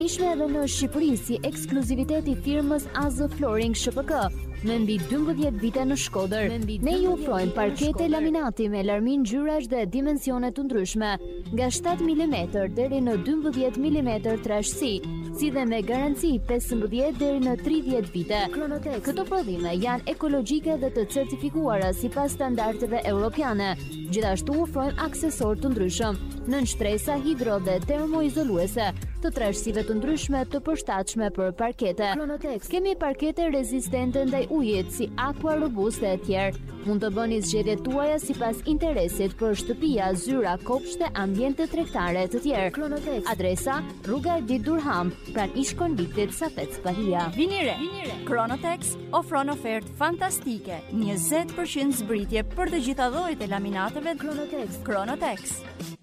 Ishme edhe në Shqipëri si ekskluzivitet i firmës AZ Flooring SHPK, me mbi 12 vite në Shkodër. Ne ju ofrojmë parkete laminati me larmin ngjyrash dhe dimensione të ndryshme, nga 7 mm deri në 12 mm trashësi, si dhe me garanci 15 deri në 30 vite. Këto prodhime janë ekologjike dhe të certifikuara sipas standardeve europiane. Gjithashtu ofrojmë aksesor të ndryshëm, nënshtresa hidro dhe termoizoluese, të trashësive të ndryshme të përshtatshme për parkete. Kemi parkete rezistente ndaj ujit si Aqua Robust e tjerë. Mund të bëni zgjedhjet tuaja sipas interesit për shtëpia, zyra, kopshte, ambiente tregtare të tjerë. Adresa: Rruga Edi Durham, pranë ish-konviktit Safet Spahia. Vini re. Kronotex ofron ofertë fantastike, 20% zbritje për të gjitha llojet e laminateve. Kronotex.